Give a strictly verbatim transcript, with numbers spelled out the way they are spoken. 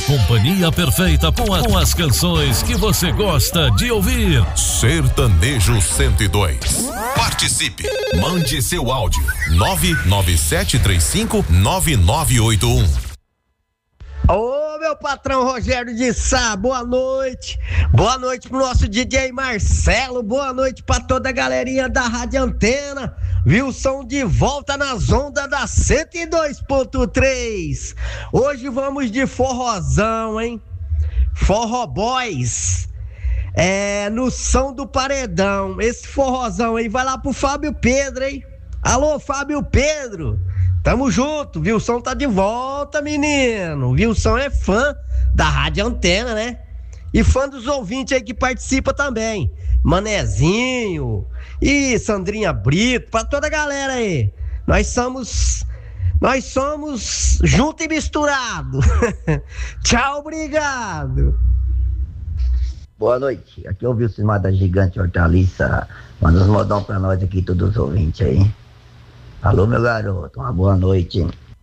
companhia perfeita com, a, com as canções que você gosta de ouvir. Sertanejo cento e dois. Participe. Mande seu áudio. nove nove sete três cinco nove nove oito um. Ô, meu patrão Rogério de Sá, boa noite. Boa noite pro nosso D J Marcelo. Boa noite pra toda a galerinha da Rádio Antena. Wilson de volta nas ondas da cento e dois ponto três. Hoje vamos de forrozão, hein? Forró Boys. É, no som do paredão. Esse forrozão aí vai lá pro Fábio Pedro, hein? Alô, Fábio Pedro. Tamo junto, Wilson tá de volta, menino. Wilson é fã da Rádio Antena, né? E fã dos ouvintes aí que participa também. Manezinho e Sandrinha Brito, pra toda a galera aí. Nós somos, nós somos junto e misturado. Tchau, obrigado. Boa noite, aqui é o Wilson da Gigante Hortaliça. Manda uns modão pra nós aqui, todos os ouvintes aí. Alô, meu garoto, uma boa noite.